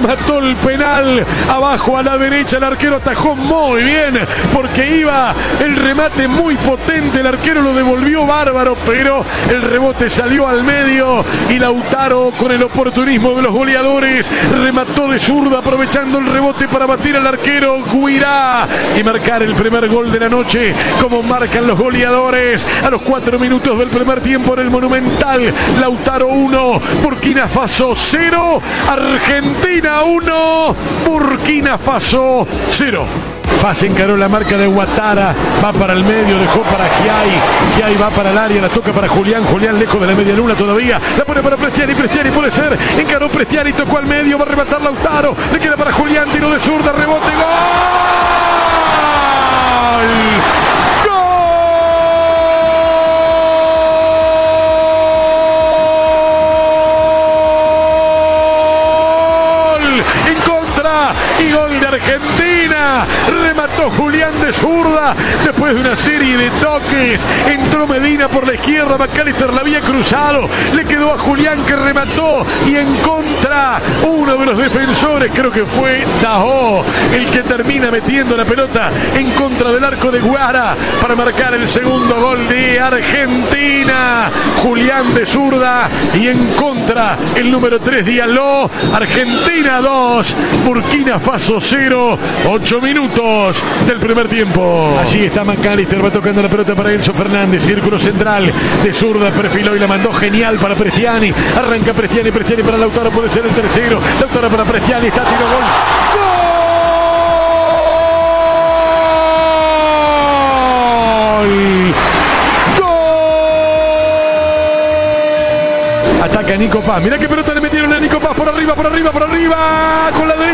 remató el penal abajo a la derecha. El arquero atajó muy bien porque iba el remate muy potente. El arquero lo devolvió bárbaro, pero el rebote salió al medio y Lautaro, con el oportunismo de los goleadores, remató de zurda aprovechando el rebote para batir al arquero Guirá y marcar el primer gol de la noche, como marcan los goleadores a los 4 minutos del primer tiempo en el Monumental. Lautaro 1, Burkina Faso 0, Argentina 1, Burkina Faso 0. Pase, encaró la marca de Ouattara, va para el medio, dejó para Giai va para el área, la toca para Julián lejos de la media luna todavía, la pone para Prestiani puede ser, encaró Prestiani, tocó al medio, va a rematar Lautaro, le queda para Julián, tiro de zurda, rebote, ¡gol! Y gol de Argentina. Remató Julián de zurda después de una serie de toques. Entró Medina por la izquierda, McAllister la había cruzado, le quedó a Julián que remató y en contra uno de los defensores, creo que fue Daho, el que termina metiendo la pelota en contra del arco de Guara para marcar el segundo gol de Argentina. Julián de zurda y en contra el número 3 Diallo. Argentina 2, Burkina Faso 0, 8 minutos del primer tiempo. Allí está McAllister, va tocando la pelota para Enzo Fernández, círculo central, de zurda perfiló y la mandó genial para Prestiani. Arranca Prestiani para Lautaro, puede ser el tercero. Lautaro para Prestiani, está tiro gol. Ataca Nico Paz. Mirá qué pelota le metieron a Nico Paz por arriba, con la derecha.